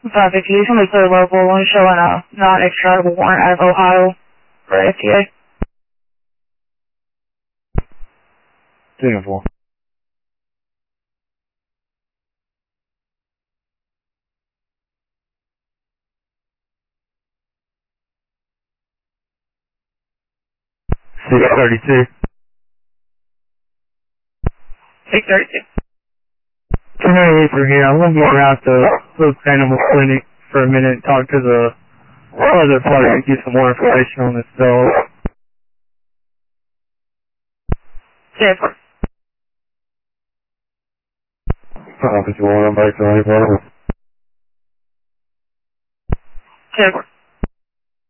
If you somebody clear local, one showing a non-extraditable warrant out of Ohio for FTA. Singapore. $632. 632. 298 from here. I'm going to go around to Luke's Animal Clinic for a minute and talk to the other party to get some more information on this dog. Stanford. Officer 1, I'm back to 94. Stanford.